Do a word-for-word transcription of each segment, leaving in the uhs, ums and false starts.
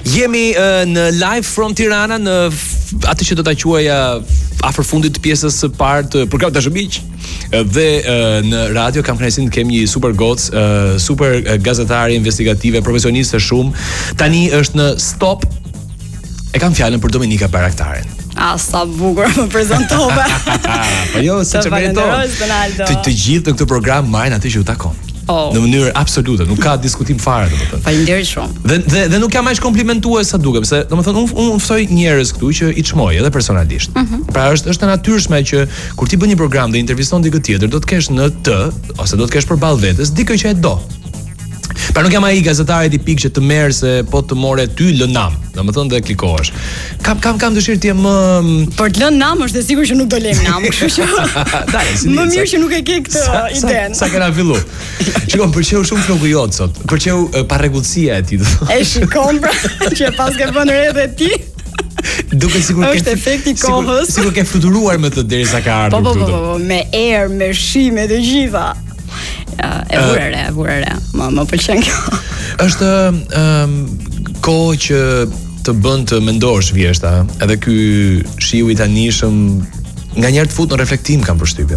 Jemi uh, në live from Tirana në atë që do ta quaja afër fundit të pjesës së parë të programit Dashmiq. Dhe uh, në radio kam kënaqësinë të kem një super goc, uh, super uh, gazetare investigative, profesioniste shumë. Tani është në Stop. E kam fjalën për Domenika Bayraktaren. Ah, sa bukur më prezantove. Po jo, si çfarë do? Të të gjithë në këtë program marrin atë që u takon. Oh. Në mënyrë absolute, nuk ka diskutim fare, domethënë. Faleminderit shumë. Dhe, dhe dhe nuk jam aq komplimentues sa dukem, se domethënë unë unë ftoj njerëz këtu që i çmoj edhe personalisht. Mm -hmm. Pra është është e natyrshme që kur ti bën një program dhe interviston dikë tjetër, do të kesh në të ose do të kesh përballë vetes dikë që e do. Pra nuk jam ai gazetari tipik që të merr se po të more ty lë nam, domethënë dhe klikohesh. Kam kam kam dëshirë të jem më Por të lënë nam është e sigurt që nuk do lëm nam, kështu që. Dai, si më mirë që nuk e ke këtë idenë. Sa kena fillu. Shikoj, pëlqeu shumë floku jot sot. Pëlqeu uh, parregullësia e ti. E shikon pra që pas ke vënë re edhe ti. Duke sigur ke është efekti i kohës. Sigur ke fluturuar me të derisa ka ardhur. Po po po, po me erë, me shi, me të gjitha. E vurere, e vurere. Më më pëlqen kjo. Është ëm um, kohë që të bën të mendosh vjeshta, edhe ky shiu i tanishëm nganjëherë të fut në reflektim, kam përshtypjen.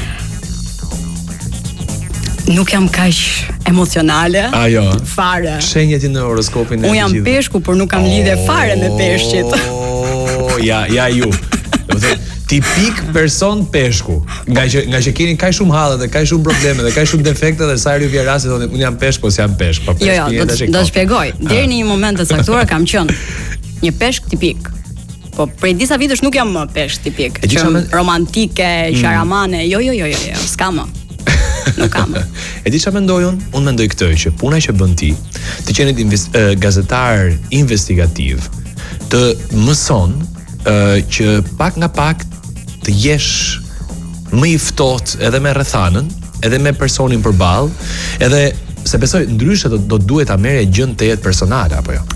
Nuk jam kaq emocionale. A jo. Fare. Shenjat në horoskopin e gjithë. Unë jam peshku, por nuk kam lidhje fare me peshqit. Oh, ja, ja ju. Tipik person peshku. Nga që nga që keni kaq shumë hallë dhe kaq shumë probleme dhe kaq shumë defekte dhe sa herë vjen rasti thonë unë jam peshk, po s'jam peshk, po peshk. Jo, jo, do të shpjegoj. Deri në një moment të caktuar kam qenë një peshk tipik. Po prej disa vitesh nuk jam më peshk tipik. Që romantike, qaramane, jo, jo, jo, jo, jo, s'kam më. Nuk kam. E di çfarë mendoj unë? Unë mendoj këtë që puna që bën ti, të qenit invest, uh, gazetar investigativ, të mëson uh, që pak nga pak të jesh më i ftohtë edhe me rrethanën, edhe me personin përballë, edhe se besoj ndryshe do, do duhet ta merrje gjën të jetë personale apo jo.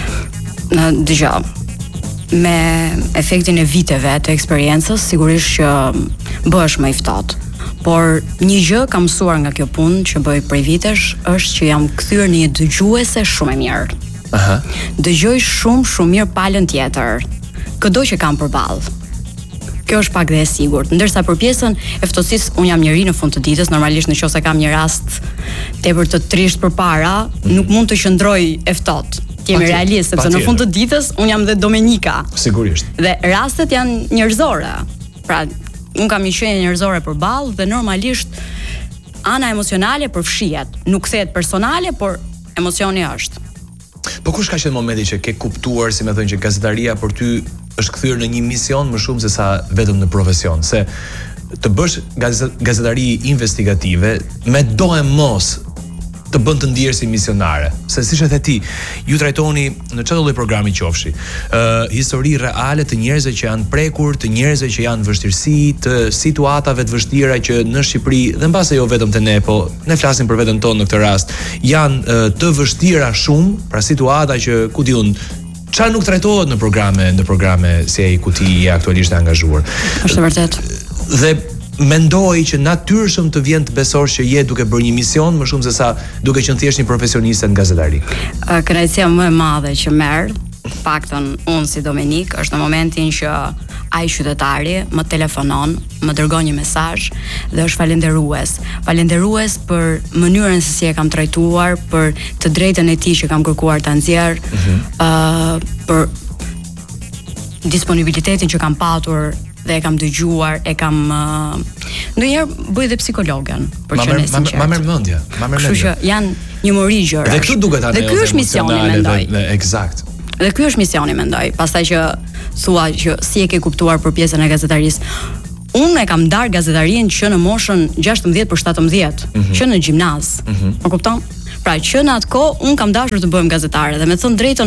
Në dëgjoj. Me efektin e viteve të eksperiencës, sigurisht që bëhesh më i ftohtë. Por një gjë kam mësuar nga kjo punë që bëj prej vitesh është që jam kthyer në një dëgjuese shumë e mirë. Aha. Dëgjoj shumë shumë mirë palën tjetër, çdo që kam përballë. Kjo është pak dhe e sigurt. Ndërsa për pjesën e ftohësisë, un jam njëri në fund të ditës, normalisht nëse kam një rast tepër të trisht përpara, mm. nuk mund të qëndroj e ftohtë. Ti jemi realist, sepse në fund të ditës un jam dhe Domenika. Sigurisht. Dhe rastet janë njerëzore. Pra un kam një shenjë njerëzore përballë dhe normalisht ana emocionale përfshihet. Nuk kthehet personale, por emocioni është. Po kush ka qenë momenti që ke kuptuar, si më thënë, që gazetaria për ty është kthyer në një mision më shumë se sa vetëm në profesion, se të bësh gazetari investigative me do e mos të bën të ndihesh si misionare, se siç e the ti, ju trajtoni në çdo lloj programi qofshi, ë uh, histori reale të njerëzve që janë prekur, të njerëzve që janë vështirësi, të situatave të vështira që në Shqipëri, dhe mbase jo vetëm te ne, po ne flasim për veten tonë në këtë rast, janë uh, të vështira shumë, pra situata që ku diun çfarë nuk trajtohet në programe, në programe si ai ku ti je aktualisht angazhuar. Është vërtet. Dhe mendoj që natyrshëm të vjen të besosh që je duke bërë një mision më shumë se sa duke qenë thjesht një profesioniste në gazetari. Kënaqësia më e madhe që merr, paktën unë si Domenik, është në momentin që ai qytetari më telefonon, më dërgon një mesazh dhe është falendërues. Falendërues për mënyrën se si e kam trajtuar, për të drejtën e tij që kam kërkuar ta nxjerr, ë mm-hmm. uh, për disponibilitetin që kam patur dhe e kam dëgjuar, e kam uh, ndonjëherë bëj dhe psikologen për që ne sinqert. Ma merr mendja, ma merr mendja. Kështu që janë një mori gjëra. Dhe këtu duket anë. Dhe ky është misioni, mendoj. Dhe eksakt. Dhe ky është misioni, mendoj. Pastaj që thua që si e ke kuptuar për pjesën e gazetarisë. Unë e kam ndar gazetarinë që në moshën gjashtëmbëdhjetë për shtatëmbëdhjetë, mm-hmm. që në gjimnaz. Mm-hmm. Më kupton? Pra që në atë kohë unë kam dashur të bëhem gazetare dhe me thënë drejtën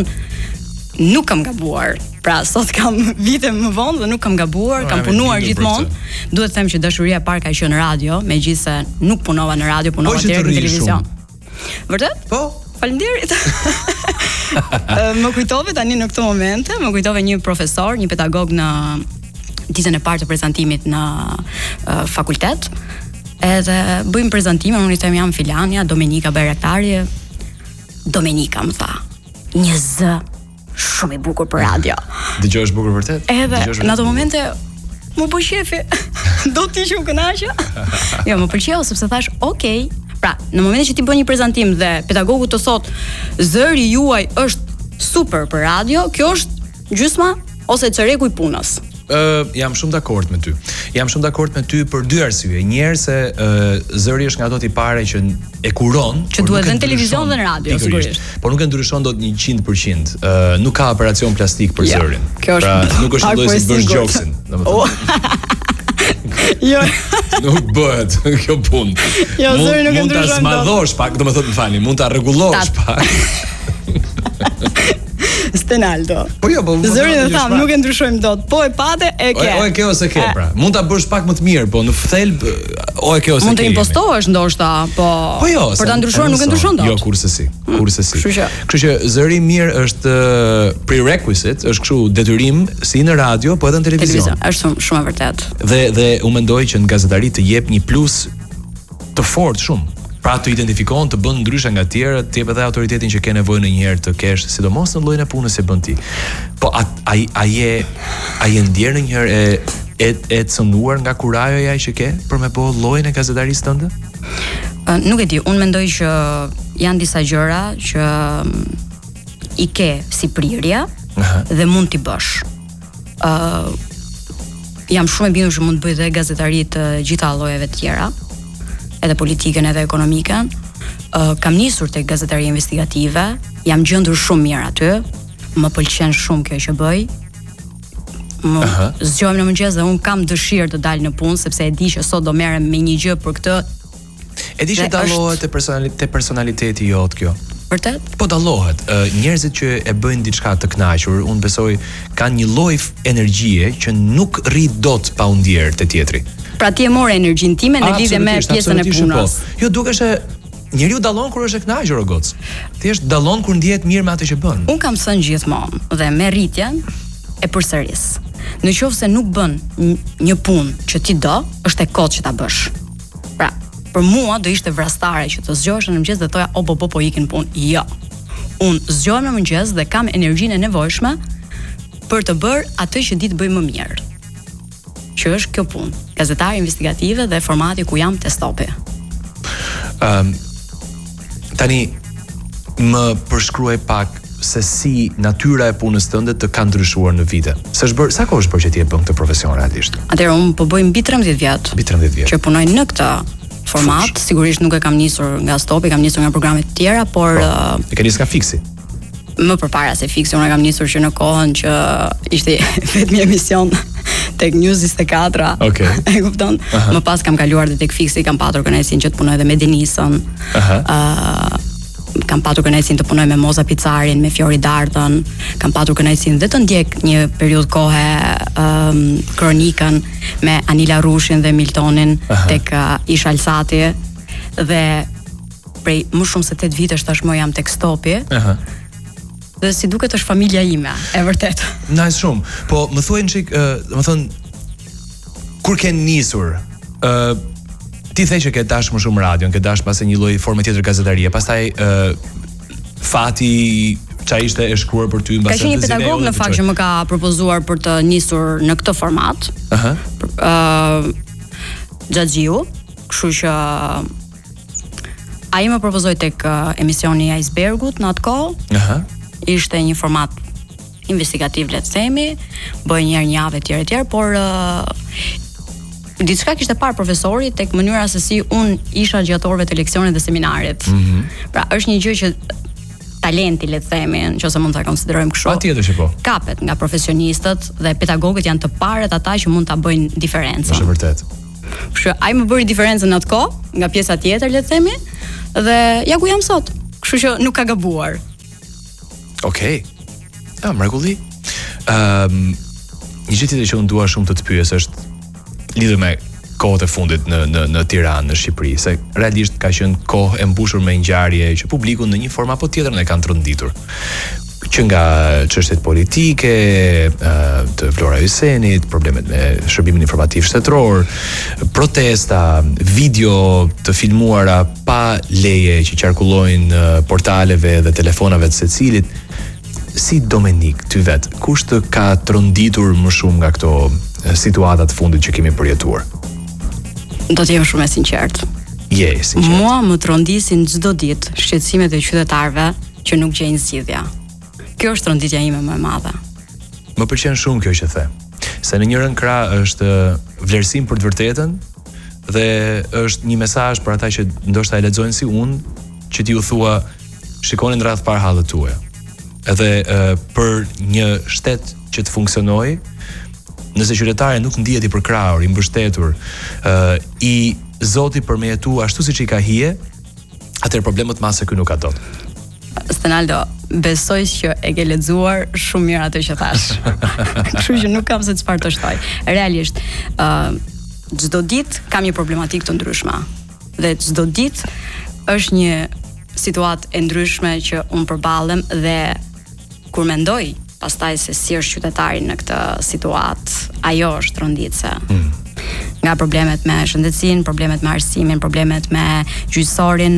nuk kam gabuar. Pra sot kam vite më vonë dhe nuk kam gabuar, kam punuar gjithmonë. Duhet të them që dashuria e parë ka qenë në radio, megjithëse nuk punova në radio, punova deri në televizion. Vërtet? Po. Faleminderit. Më kujtove tani në këtë momente, më kujtove një profesor, një pedagog në ditën e parë të prezantimit në uh, fakultet. Edhe bëjmë prezantimin, unë i them jam Filania, Domenika Bayraktari. Domenika më tha, një z shumë i bukur për radio. Dëgjohesh bukur vërtet? Edhe në ato momente më bëj shefi. Do të ishim kënaqë. Jo, më pëlqeu sepse thash, "Okej." Pra, në momentin që ti bën një prezantim dhe pedagogu të thotë, "Zëri juaj është super për radio", kjo është gjysma ose çoreku i punës. Uh, jam shumë dakord me ty. Jam shumë dakord me ty për dy arsye. Njëherë se uh, zëri është nga ato tipare që e kuron, që duhet në televizion dhe në radio, sigurisht. Por nuk e ndryshon dot njëqind përqind. Uh, nuk ka operacion plastik për ja, zërin. Kjo është. Pra, nuk është lloj si bësh gjoksin, domethënë. Jo. Nuk bëhet kjo punë. Jo, zëri nuk e ndryshon. Mund ta smadhosh pak, domethënë, më falni, mund ta rregullosh pak. Stenaldo. Po jo, po zërin e tham, nuk e ndryshojmë dot. Po e pate e ke. O e ke ose ke, pra. Mund ta bësh pak më të mirë, po në thelb o e ke ose ke. Mund të impostohesh ndoshta, po. Po jo, për ta ndryshuar nuk e ndryshon dot. Jo, kurse si. Kurse si. Kështu që, kështu që zëri mirë është prerequisite, është kështu detyrim si në radio, po edhe në televizion. Televizion, është shumë shumë e vërtet. Dhe dhe u mendoj që në gazetari të jep një plus të fortë shumë. Pra të identifikon, të bën ndryshe nga të tjerët, të jep edhe autoritetin që ke nevojë ndonjëherë të kesh, sidomos në llojin e punës që bën ti. Po ai ai je ai je ndjer ndonjëherë e e e cënuar nga kurajoja që ke për me bë llojin e gazetarisë tënde? Uh, nuk e di, unë mendoj që janë disa gjëra që um, i ke si prirje. Aha. Dhe mund t'i bësh. Ë uh, jam shumë e bindur që mund të bëj dhe gazetari të gjitha llojeve të tjera, edhe politikën edhe ekonomikën. Uh, kam nisur tek gazetaria investigative, jam gjendur shumë mirë aty, më pëlqen shumë kjo që bëj. Më zgjohem në mëngjes dhe un kam dëshirë të dal në punë sepse e di që sot do merrem me një gjë për këtë. E di që dallohet te personaliteti, personaliteti jot kjo. Vërtet? Po dallohet. Uh, njerëzit që e bëjnë diçka të kënaqur, unë besoj kanë një lloj energjie që nuk rrit dot pa u ndier te tjetri. Pra ti e morë energjinë time në lidhje me pjesën e punës. Po. Jo, dukesh e njeriu dallon kur është e kënaqur o goc. Thjesht dallon kur ndihet mirë me atë që bën. Un kam thënë gjithmonë dhe me rritjen e përsëris. Në qoftë se nuk bën një punë që ti do, është e kot që ta bësh. Pra, për mua do ishte vrastare që të zgjohesh në mëngjes dhe thoja o po po po ikin punë. Jo. Un zgjohem në mëngjes dhe kam energjinë e nevojshme për të bërë atë që di të bëj më mirë. Që është kjo punë, gazetare investigative dhe formati ku jam te stopi. Um, tani më përshkruaj pak se si natyra e punës tënde të ka ndryshuar në vite. Sa është bër, sa kohë është bërë që ti e bën këtë profesion realisht? Atëherë unë po bëj mbi tridhjetë vjet. Mbi tridhjetë vjet. Që punoj në këtë format, Fush. Sigurisht nuk e kam nisur nga stopi, kam nisur nga programe të tjera, por po, uh, e ke nisur nga fiksi. Më përpara se fiksi, unë kam nisur që në kohën që ishte vetëm emision tek News njëzet e katër. Okej. E kupton? Uh-huh. Më pas kam kaluar dhe tek fiksi, kam patur kënaqësinë që të punoj edhe me Denisën. Ëh. Uh-huh. Uh, kam patur kënaqësinë të punoj me Moza Picarin, me Fiori Dardën, kam patur kënaqësinë dhe të ndjek një periudhë kohe um, kronikën me Anila Rushin dhe Miltonin uh-huh. tek uh, Ish Alsati dhe prej më shumë se tetë vitesh tashmë jam tek stopi. Ëh. Uh-huh. Dhe si duket është familja ime, e vërtet. Nice shumë. Po më thuaj një çik, uh, domethënë kur ke nisur, ë uh, ti the që ke dash më shumë radion, ke dash pas një lloj forme tjetër gazetarie. Pastaj ë uh, fati ç'a ishte e shkruar për ty mbas. Ka qenë një pedagog në fakt që më ka propozuar për të nisur në këtë format. Ëh. Ëh. Xhaxhiu, kështu që ai më propozoi tek uh, emisioni i Icebergut në atë kohë. Ëh. Ishte një format investigativ, le të themi, bëj një herë një javë etj etj, por uh, diçka kishte parë profesori tek mënyra se si un isha gjatorëve të leksionit dhe seminarit. Mm-hmm. Pra është një gjë që talenti, le të themi, nëse mund ta konsiderojmë kështu. Patjetër që po. Kapet nga profesionistët dhe pedagogët janë të parët ata që mund ta bëjnë diferencën. Është vërtet. Kështu ai më bëri diferencën në atë kohë, nga pjesa tjetër, le të themi, dhe ja ku jam sot. Kështu që nuk ka gabuar. Okej. Okay. Ah, mrekulli. Ehm, um, një gjë tjetër që unë dua shumë të të pyes është lidhur me kohët e fundit në në në Tiranë, në Shqipëri, se realisht ka qenë kohë e mbushur me ngjarje që publiku në një formë apo tjetër ne kanë trondhitur. Që nga çështjet politike, të Flora Hysenit, problemet me shërbimin informativ shtetëror, protesta, video të filmuara pa leje që qarkullojnë në portaleve dhe telefonave të secilit, si Domenik, ty vet, kush të ka tronditur më shumë nga këto situatat fundit që kemi përjetuar? Do të jem shumë e sinqert. Je, sinqert. Mua më trondisin çdo ditë shqetësimet e qytetarëve që nuk gjejnë zgjidhja. Kjo është tronditja ime më e madhe. Më pëlqen shumë kjo që the. Se në njërin krah është vlerësim për të vërtetën dhe është një mesazh për ata që ndoshta e lexojnë si unë, që ti u thua shikoni në radh parë hallet tuaja. Edhe uh, për një shtet që të funksionojë, nëse qytetari nuk ndihet i përkrahur, i mbështetur, uh, i Zoti për me jetu ashtu siç i ka hije, atëherë problemet mase ky nuk ka dot. Stenaldo, besoj që e ke lexuar shumë mirë atë që thash. Kështu që nuk kam se çfarë të shtoj. Realisht, ë uh, çdo ditë kam një problematikë të ndryshme. Dhe çdo ditë është një situatë e ndryshme që unë përballem dhe kur mendoj pastaj se si është qytetari në këtë situatë, ajo është rënditse. Mm. Nga problemet me shëndetësinë, problemet me arsimin, problemet me gjyqësorin,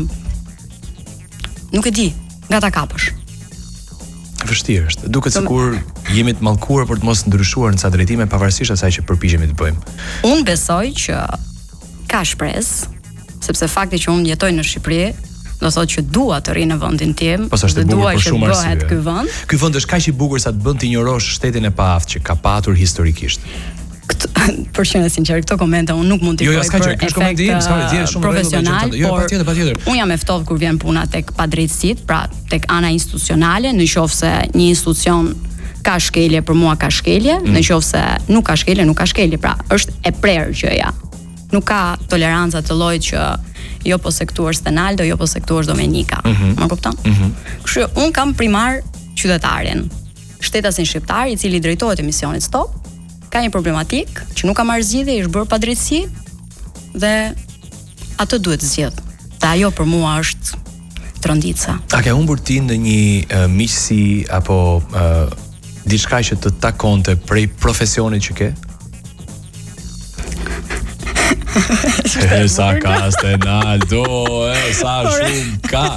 nuk e di, nga ta kapësh. Vështirë është. Duket sikur jemi të mallkuar për të mos ndryshuar në ca drejtime pavarësisht asaj që përpiqemi të bëjmë. Unë besoj që ka shpresë, sepse fakti që unë jetoj në Shqipëri do thotë që dua të rri në vendin tim, po dhe dua që bëhet ky vend. Ky vend është kaq i bukur sa të bën të injorosh shtetin e paaft që ka patur historikisht. Këtë, për qenë sinqer, këto komente unë nuk mund t'i jo, bëj për efekt profesional, jo, por patjetër, patjetër. Unë jam e ftohtë kur vjen puna tek padrejtësitë, pra tek ana institucionale, në qoftë se një institucion ka shkelje, për mua ka shkelje, mm. në qoftë se nuk ka shkelje, nuk ka shkelje, pra është e prerë gjëja. Nuk ka toleranca të llojit që jo po sektuar Stenaldo, jo po sektuar Domenika. Më mm -hmm. kupton? Mm -hmm. Kështu un kam primar qytetarin, shtetasin shqiptar i cili drejtohet emisionit Stop, ka një problematik që nuk ka marrë zgjidhje, është bërë padrejtësi dhe atë duhet zgjidh. Dhe ajo për mua është tronditsa. A ke humbur ti në një uh, miqësi apo uh, diçka që të takonte prej profesionit që ke? E sa ka Stenaldo, e sa shumë ka.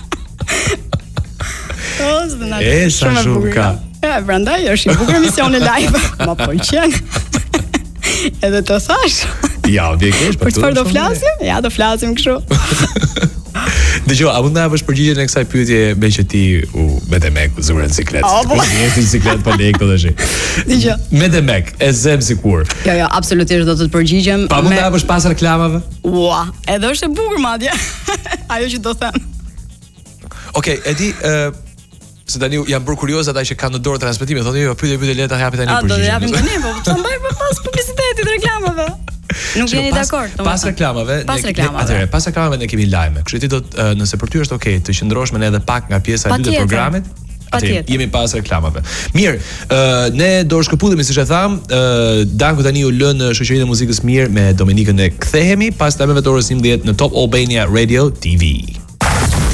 E sa shumë ka. Ja, prandaj është i bukur emisioni live. Ma pëlqen. Edhe të thash. Ja, vjen për çfarë do flasim? Ja, do flasim kështu. Dëgjoj, a mund të japësh përgjigjen e kësaj pyetje me që ti u me Demek u zure në ciklet? Oh, po. Je në ciklet po lek këtë tash. Dëgjoj. Me Demek, e zem sikur. Jo, jo, absolutisht do të të përgjigjem. Pa mund të japësh pas reklamave? Ua, edhe është e bukur madje. Ajo që do them. Okej, e di, ë se tani jam bërë kurioz ata që kanë në dorë transmetimin, thonë jo, pyetje pyetje leta hapi tani përgjigje. A do të japim tani, po të mbaj pas publicitetit, reklamave. Nuk jeni dakord, pas, pas reklamave, pas reklamave. Atëherë, pas reklamave ne kemi lajme. Kështu ti do të, nëse për ty është okay, të qëndrosh me ne edhe pak nga pjesa e dytë e programit. Atëherë, jemi pas reklamave. Mirë, uh, ne do shkëputemi siç e tham, uh, Danku tani u lë në shoqërinë e muzikës mirë me Domenikën e kthehemi pas lajmeve të orës njëmbëdhjetë në Top Albania Radio T V.